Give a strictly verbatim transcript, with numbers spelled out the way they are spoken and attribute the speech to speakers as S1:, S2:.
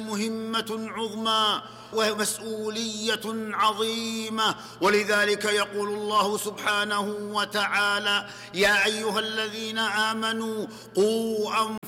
S1: مهمة عظمى ومسؤولية عظيمة. ولذلك يقول الله سبحانه وتعالى: يا أيها الذين آمنوا قوا أنفسكم